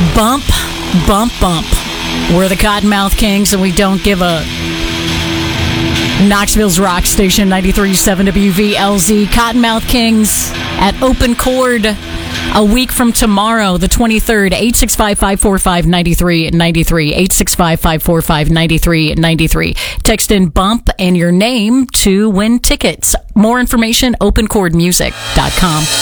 Bump, bump, bump. We're the Cottonmouth Kings, and we don't give a... Knoxville's rock station, 93.7 WVLZ. Cottonmouth Kings at Open Chord a week from tomorrow, the 23rd. 865-545-9393. 865-545-9393. Text in BUMP and your name to win tickets. More information, openchordmusic.com.